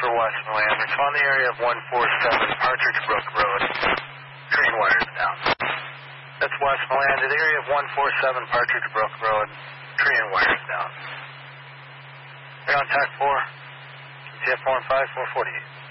for Westmoreland. Respond the area of 147 Partridge Brook Road. Train wires down. That's Westmoreland at the area of 147 Partridge Brook Road. Train wires down. Contact 4. TF 4 and 5, 448.